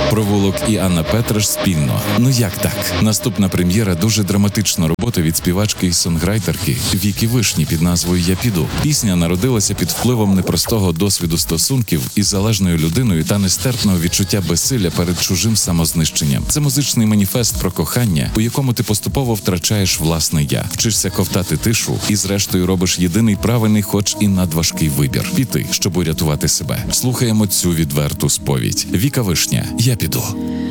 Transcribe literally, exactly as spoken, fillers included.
Провулок і Анна Петраш спільно. Ну як так? Наступна прем'єра дуже драматична робота від співачки і сонграйтерки Віки Вишні під назвою «Я піду». Пісня народилася під впливом непростого досвіду стосунків із залежною людиною та нестерпного відчуття безсилля перед чужим самознищенням. Це музичний маніфест про кохання, у якому ти поступово втрачаєш власне «я», вчишся ковтати тишу і зрештою робиш єдиний правильний, хоч і надважкий вибір – піти, щоб урятувати себе. Слухаємо цю відверту сповідь. Віка Вишня «Я піду».